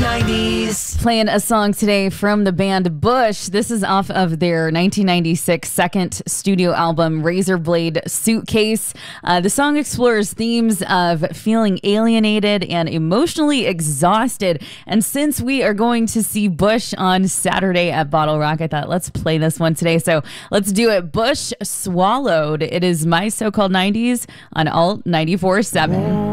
90s. Playing a song today from the band Bush. This is off of their 1996 second studio album, Razorblade Suitcase. The song explores themes of feeling alienated and emotionally exhausted. And since we are going to see Bush on Saturday at Bottle Rock, I thought let's play this one today. So let's do it. Bush Swallowed. It is My So-Called 90s on Alt 94.7.